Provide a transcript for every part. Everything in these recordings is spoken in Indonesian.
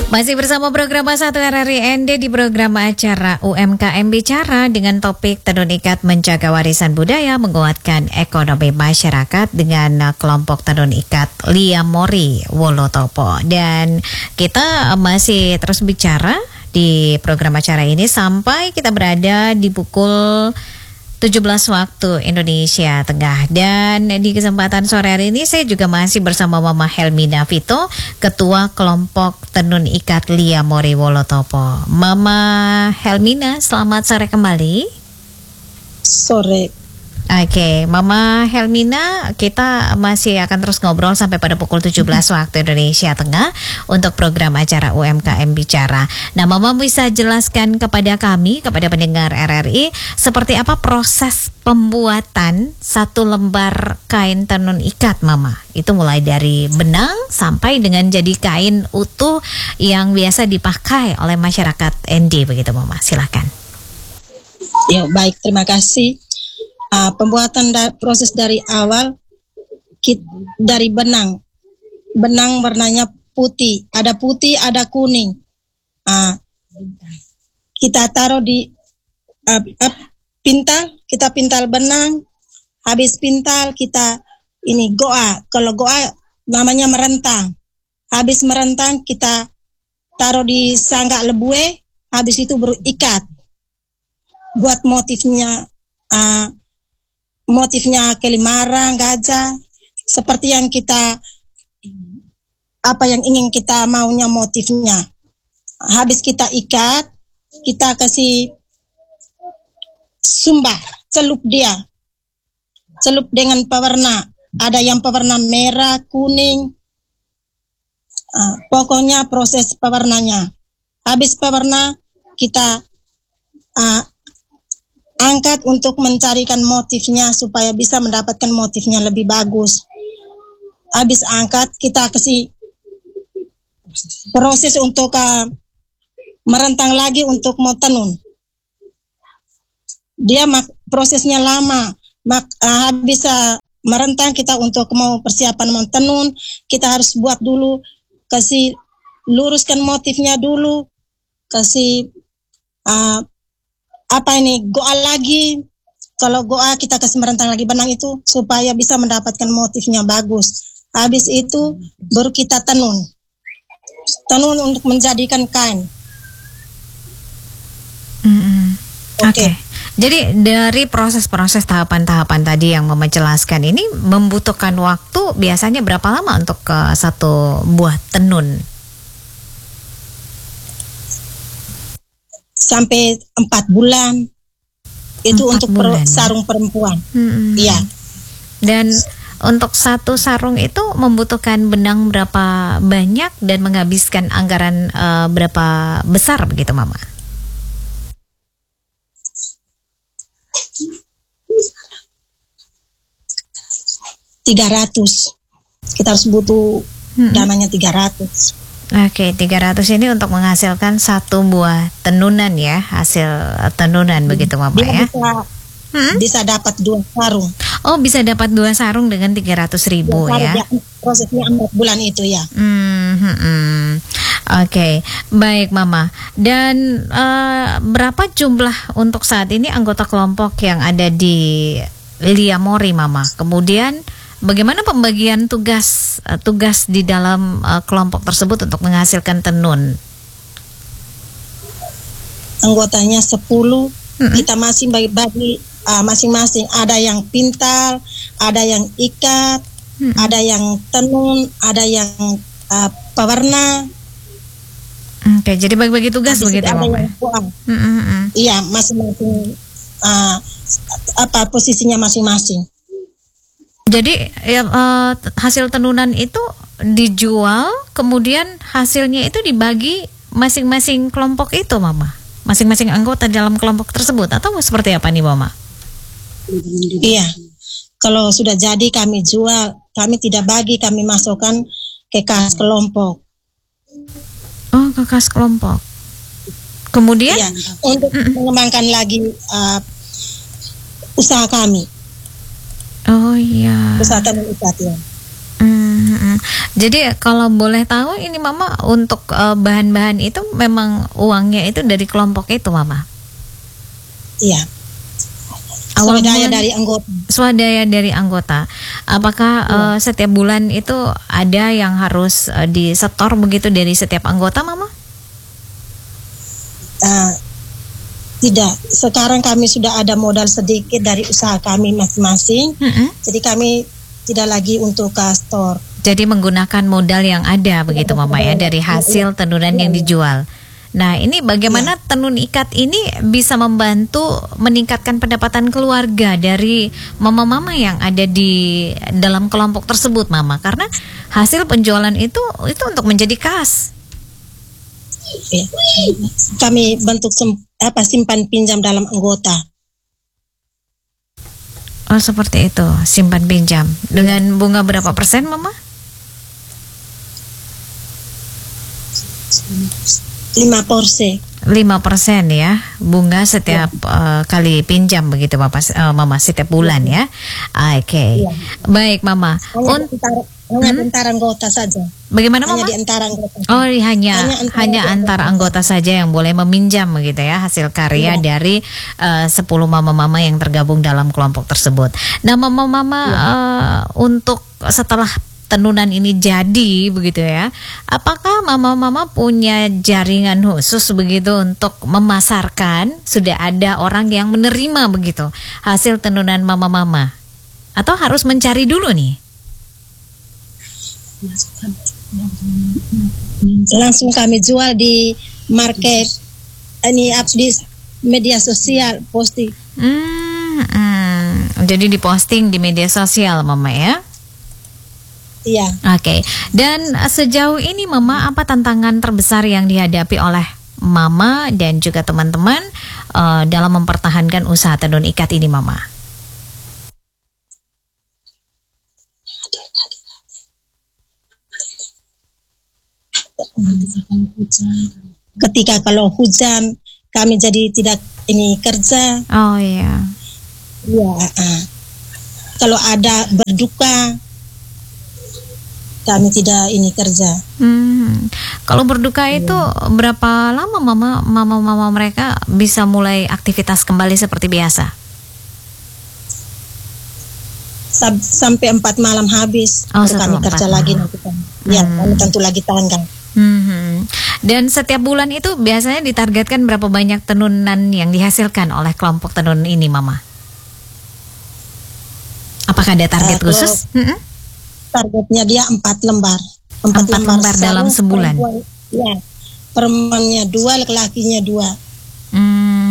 Masih bersama program Satu RRI ND di program acara UMKM Bicara dengan topik Tenun Ikat Menjaga Warisan Budaya Menguatkan Ekonomi Masyarakat dengan kelompok Tenun Ikat Liamori Wolotopo. Dan kita masih terus bicara di program acara ini sampai kita berada di pukul 17 waktu Indonesia Tengah. Dan di kesempatan sore hari ini saya juga masih bersama Mama Helmina Vito, Ketua Kelompok Tenun Ikat Liamori Wolotopo. Mama Helmina, selamat sore kembali. Sore. Oke, Mama Helmina, kita masih akan terus ngobrol sampai pada pukul 17 waktu Indonesia Tengah untuk program acara UMKM Bicara. Nah, Mama bisa jelaskan kepada kami, kepada pendengar RRI, seperti apa proses pembuatan satu lembar kain tenun ikat, Mama? Itu mulai dari benang sampai dengan jadi kain utuh yang biasa dipakai oleh masyarakat ND, begitu Mama. Silakan. Ya, baik, terima kasih. Pembuatan proses dari awal dari benang warnanya putih, ada kuning. Kita taruh di kita pintal benang. Habis pintal kita ini goa. Kalau goa namanya merentang. Habis merentang kita taruh di sanggak lebue. Habis itu baru ikat. Buat motifnya kelimarang, gajah, seperti yang yang ingin kita maunya motifnya. Habis kita ikat, kita kasih sumbar, celup dengan pewarna. Ada yang pewarna merah, kuning, pokoknya proses pewarnanya. Habis pewarna, kita angkat untuk mencarikan motifnya supaya bisa mendapatkan motifnya lebih bagus. Habis angkat, kita kasih proses untuk merentang lagi untuk mau tenun. Dia prosesnya lama. Habis merentang kita untuk mau persiapan mau tenun, kita harus buat dulu, kasih luruskan motifnya dulu, kasih goa lagi. Kalau goa kita kasih merentang lagi benang itu supaya bisa mendapatkan motifnya bagus. Habis itu baru kita tenun untuk menjadikan kain. Oke. Jadi dari proses-proses tahapan-tahapan tadi yang Mama jelaskan ini membutuhkan waktu biasanya berapa lama untuk satu buah tenun? Sampai 4 bulan. Itu 4 untuk bulan, sarung perempuan. Iya. Dan untuk satu sarung itu membutuhkan benang berapa banyak dan menghabiskan anggaran berapa besar begitu, Mama? 300. Kita harus butuh dananya 300. Oke, 300 ini untuk menghasilkan satu buah tenunan ya, hasil tenunan begitu Mama ya? Bisa dapat 2 sarung. Oh, bisa dapat 2 sarung dengan 300.000 ya? Prosesnya 4 bulan itu ya. Oke, baik Mama. Dan berapa jumlah untuk saat ini anggota kelompok yang ada di Liamori, Mama? Kemudian bagaimana pembagian tugas di dalam kelompok tersebut untuk menghasilkan tenun? Anggotanya 10. Kita masih bagi masing-masing. Ada yang pintal, ada yang ikat, ada yang tenun, ada yang pewarna. Oke, jadi bagi-bagi tugas begitu Mama? Iya, masing-masing posisinya masing-masing. Jadi hasil tenunan itu dijual, kemudian hasilnya itu dibagi masing-masing kelompok itu, Mama? Masing-masing anggota dalam kelompok tersebut, atau seperti apa nih, Mama? Iya, kalau sudah jadi kami jual, kami tidak bagi, kami masukkan ke kas kelompok. Oh, ke kas kelompok. Kemudian? Iya, untuk mengembangkan lagi usaha kami. Oh iya. Usaha tenun ikat ya. Jadi kalau boleh tahu ini Mama untuk bahan-bahan itu memang uangnya itu dari kelompok itu Mama? Iya. Awal Swadaya bulan- dari anggota. Swadaya dari anggota. Apakah setiap bulan itu ada yang harus disetor begitu dari setiap anggota Mama? Tidak. Sekarang kami sudah ada modal sedikit dari usaha kami masing-masing. Jadi kami tidak lagi untuk store. Jadi menggunakan modal yang ada begitu Mama ya dari hasil tenunan yang dijual. Nah ini bagaimana tenun ikat ini bisa membantu meningkatkan pendapatan keluarga dari mama-mama yang ada di dalam kelompok tersebut Mama? Karena hasil penjualan itu untuk menjadi kas. Ya. Kami bentuk simpan pinjam dalam anggota. Oh seperti itu, simpan pinjam. Dengan bunga berapa persen Mama? 5%. 5% ya bunga setiap kali pinjam begitu Mama setiap bulan ya. Oke. Iya. Baik Mama. Hanya antar anggota saja. Bagaimana Hanya Mama? di antara anggota. Oh hanya antar anggota saja yang boleh meminjam begitu ya hasil karya dari 10 mama-mama yang tergabung dalam kelompok tersebut. Nah mama-mama untuk setelah tenunan ini jadi begitu ya, apakah mama-mama punya jaringan khusus begitu untuk memasarkan? Sudah ada orang yang menerima begitu hasil tenunan mama-mama atau harus mencari dulu nih? Langsung kami jual di market, ini di media sosial posting. Jadi diposting di media sosial Mama ya? Iya. Oke. Dan sejauh ini Mama apa tantangan terbesar yang dihadapi oleh Mama dan juga teman-teman dalam mempertahankan usaha tenun ikat ini Mama? Ketika kalau hujan kami jadi tidak ini kerja. Oh iya. Ya, kalau ada berduka kami tidak ini kerja. Kalau berduka itu berapa lama mama mereka bisa mulai aktivitas kembali seperti biasa? Sampai 4 malam habis. Oh, Kami kerja lagi nanti kan. Ya, kami tentu lagi tanggal. Dan setiap bulan itu biasanya ditargetkan berapa banyak tenunan yang dihasilkan oleh kelompok tenun ini Mama? Apakah ada target khusus? Targetnya dia 4 lembar. 4 lembar dalam sebulan. Ya. Perempuannya 2, laki-lakinya 2.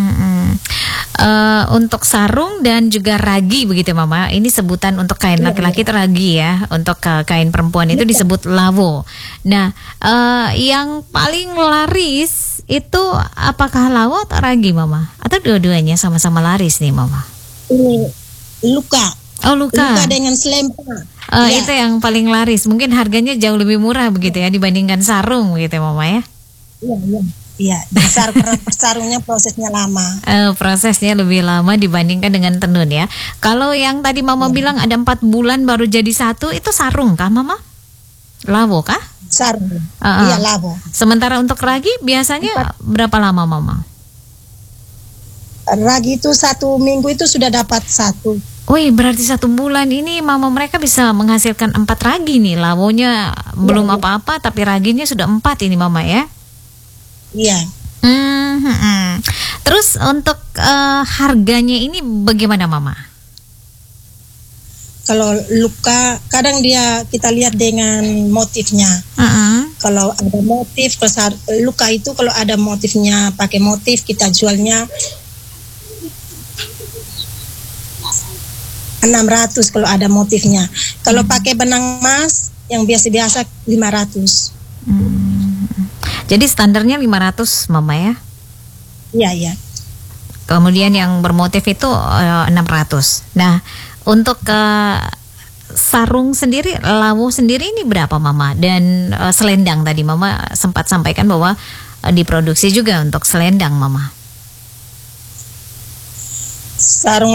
Untuk sarung dan juga ragi begitu Mama. Ini sebutan untuk kain laki-laki itu ragi ya. Untuk kain perempuan itu disebut lawo. Nah, yang paling laris itu apakah lawo atau ragi Mama? Atau dua-duanya sama-sama laris nih Mama? Ini luka. Oh luka dengan selempang. Itu yang paling laris. Mungkin harganya jauh lebih murah begitu ya dibandingkan sarung begitu Mama ya? Iya. Sarungnya prosesnya lama. Prosesnya lebih lama dibandingkan dengan tenun ya. Kalau yang tadi Mama bilang ada 4 bulan baru jadi satu, itu sarung kah Mama? Lawo kah? Sarung. Iya lawo. Sementara untuk ragi biasanya berapa lama Mama? Ragi itu 1 minggu itu sudah dapat 1. Wih, berarti 1 bulan ini mama mereka bisa menghasilkan 4 ragi nih. Lawonya belum apa-apa tapi raginya sudah 4 ini Mama ya? Iya. Terus untuk harganya ini bagaimana Mama? Kalau luka kadang kita lihat dengan motifnya. Kalau ada motif, luka itu kalau ada motifnya pakai motif kita jualnya 600 kalau ada motifnya. Kalau pakai benang emas yang biasa-biasa 500. Jadi standarnya 500 Mama ya? Iya. Kemudian yang bermotif itu 600. Nah, untuk sarung sendiri, lawo sendiri ini berapa Mama? Dan selendang tadi Mama sempat sampaikan bahwa diproduksi juga untuk selendang Mama.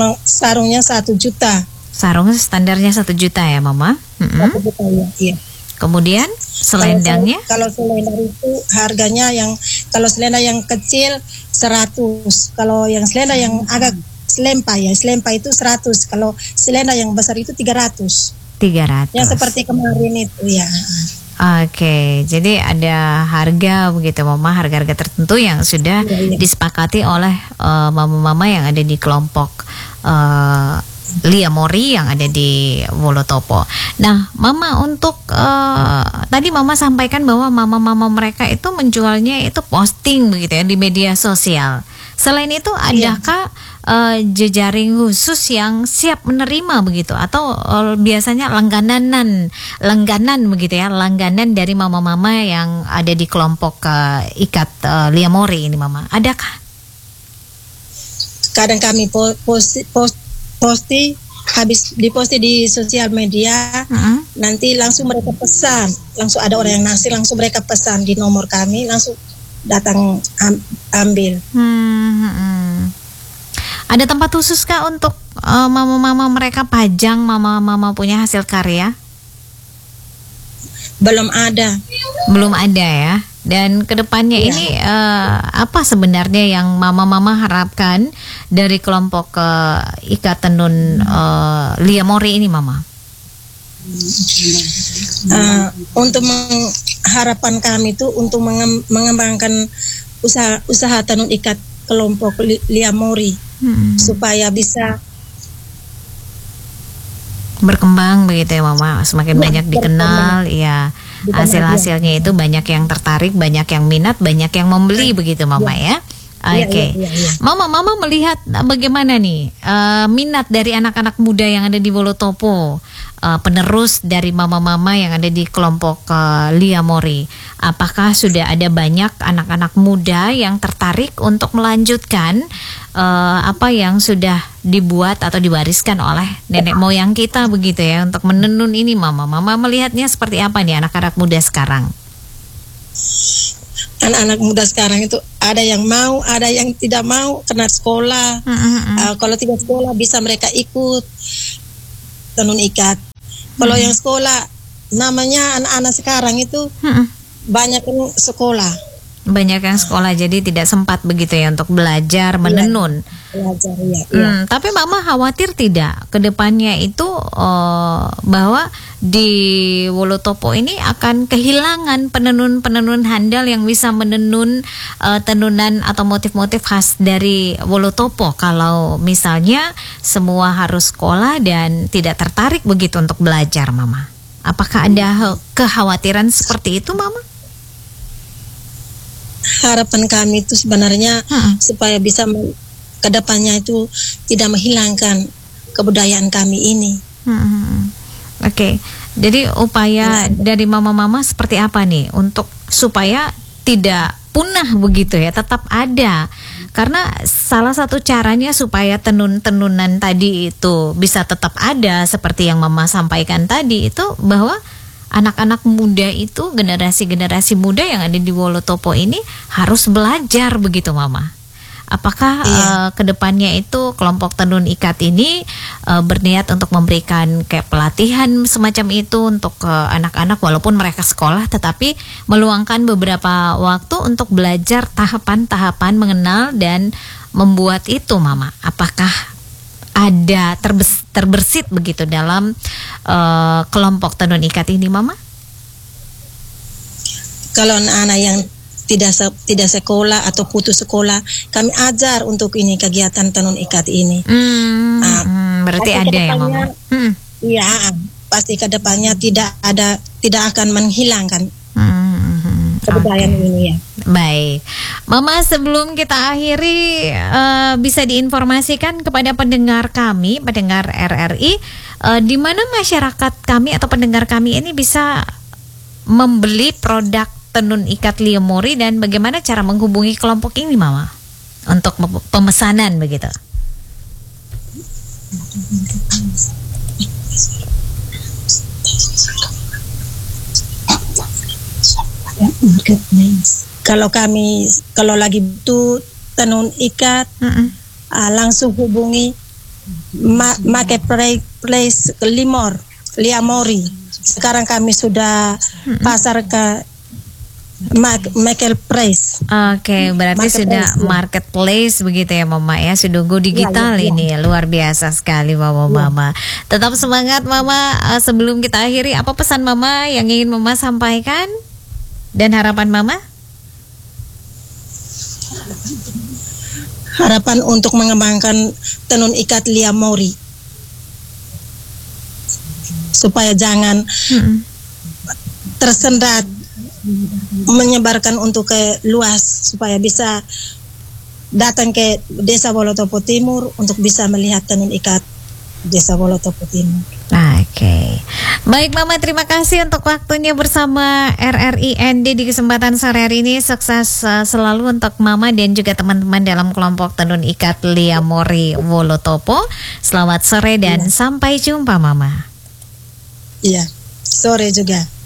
Sarungnya 1 juta. Sarung standarnya 1 juta ya Mama? 1 juta ya. Iya. Kemudian selendangnya? Kalau selendang itu harganya kalau selendang yang kecil 100. Kalau yang selendang yang agak selempa itu 100. Kalau selendang yang besar itu 300. 300. Yang seperti kemarin itu ya. Oke, jadi ada harga begitu Mama, harga-harga tertentu yang sudah disepakati oleh mama-mama yang ada di kelompok Lia Mori yang ada di Wolotopo. Nah, Mama untuk tadi Mama sampaikan bahwa mama-mama mereka itu menjualnya itu posting begitu ya di media sosial. Selain itu, adakah jejaring khusus yang siap menerima begitu, atau biasanya langganan begitu ya, langganan dari mama-mama yang ada di kelompok ikat Lia Mori ini Mama, adakah? Kadang kami posti habis diposti di sosial media, nanti langsung mereka pesan, langsung ada orang yang naksir, langsung mereka pesan di nomor kami, langsung datang ambil. Ada tempat khusus kah untuk mama-mama mereka pajang, mama-mama punya hasil karya? Belum ada. Belum ada ya. Dan kedepannya ini apa sebenarnya yang mama-mama harapkan dari kelompok Ikat Tenun Lia Mori ini Mama? Untuk harapan kami itu untuk mengembangkan usaha tenun ikat kelompok Lia Mori supaya bisa berkembang begitu ya Mama, semakin banyak dikenal ya, hasil-hasilnya itu banyak yang tertarik, banyak yang minat, banyak yang membeli begitu Mama ya. Oke. Mama melihat bagaimana nih minat dari anak-anak muda yang ada di Wolotopo, penerus dari mama-mama yang ada di kelompok Lia Mori. Apakah sudah ada banyak anak-anak muda yang tertarik untuk melanjutkan apa yang sudah dibuat atau diwariskan oleh nenek moyang kita begitu ya, untuk menenun ini Mama? Mama melihatnya seperti apa nih anak-anak muda sekarang? Anak-anak muda sekarang itu ada yang mau, ada yang tidak mau karena sekolah. Kalau tidak sekolah bisa mereka ikut tenun ikat. Kalau yang sekolah, namanya anak-anak sekarang itu banyak yang sekolah. Banyak yang sekolah, jadi tidak sempat begitu ya untuk belajar menenun. Belajar, Tapi Mama khawatir tidak ke depannya itu bahwa di Wolotopo ini akan kehilangan penenun-penenun handal yang bisa menenun tenunan atau motif-motif khas dari Wolotopo kalau misalnya semua harus sekolah dan tidak tertarik begitu untuk belajar Mama? Apakah ada kekhawatiran seperti itu Mama? Harapan kami itu sebenarnya supaya bisa ke depannya itu tidak menghilangkan kebudayaan kami ini. Oke. Jadi upaya dari mama-mama seperti apa nih untuk supaya tidak punah begitu ya, tetap ada. Karena salah satu caranya supaya tenun-tenunan tadi itu bisa tetap ada seperti yang Mama sampaikan tadi itu, bahwa anak-anak muda itu, generasi-generasi muda yang ada di Wolotopo ini harus belajar begitu Mama. Apakah kedepannya itu kelompok tenun ikat ini berniat untuk memberikan kayak pelatihan semacam itu untuk anak-anak walaupun mereka sekolah, tetapi meluangkan beberapa waktu untuk belajar tahapan-tahapan mengenal dan membuat itu Mama? Apakah ada terbersit begitu dalam kelompok tenun ikat ini Mama? Kalau anak-anak yang tidak sekolah atau putus sekolah, kami ajar untuk ini kegiatan tenun ikat ini. Berarti ada ya Mama? Iya, pasti ke depannya tidak akan menghilangkan kebudayaan ini ya. Baik, Mama, sebelum kita akhiri, bisa diinformasikan kepada pendengar kami, pendengar RRI, di mana masyarakat kami atau pendengar kami ini bisa membeli produk tenun ikat Lia Mori dan bagaimana cara menghubungi kelompok ini Mama untuk pemesanan begitu? Kalau lagi butuh tenun ikat, langsung hubungi marketplace Lia Mori Sekarang kami sudah pasar ke marketplace. Oke, berarti sudah marketplace begitu ya Mama ya, sudah go digital ini ya. Luar biasa sekali Mama. Tetap semangat Mama. Sebelum kita akhiri, apa pesan Mama yang ingin Mama sampaikan dan harapan Mama? Harapan untuk mengembangkan tenun ikat liam Maori supaya jangan tersendat, menyebarkan untuk ke luas supaya bisa datang ke Desa Wolotopo Timur untuk bisa melihat tenun ikat Desa Wolotopo Timur. Oke. Baik Mama, terima kasih untuk waktunya bersama RRI ND di kesempatan sore hari ini. Sukses selalu untuk Mama dan juga teman-teman dalam kelompok tenun ikat liam Maori Wolotopo. Selamat sore dan sampai jumpa Mama. Iya, sore juga.